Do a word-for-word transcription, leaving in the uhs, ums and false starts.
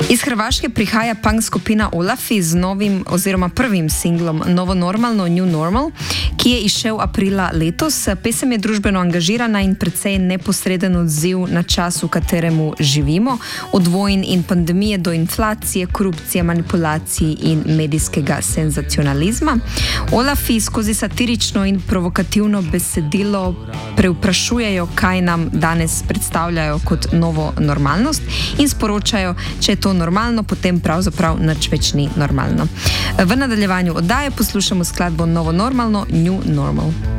Iz Hrvaške prihaja punk skupina Olafi z novim oziroma prvim singlom Novo normalno, New Normal, ki je izšel aprila letos. Pesem je družbeno angažirana in precej neposreden odziv na čas, v kateremu živimo, od vojn in pandemije do inflacije, korupcije, manipulacij in medijskega senzacionalizma. Olafi skozi satirično in provokativno besedilo prevprašujejo, kaj nam danes predstavljajo kot novo normalnost in sporočajo, če je to normalno, potem pravzaprav nič več ni normalno. V nadaljevanju oddaje poslušamo skladbo Novo normalno, New Normal.